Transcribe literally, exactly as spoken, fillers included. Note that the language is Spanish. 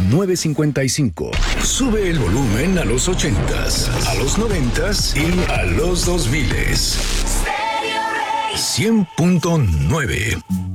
nueve cinco cinco. Sube el volumen a los ochentas, a los noventas y a los dos miles. cien punto nueve.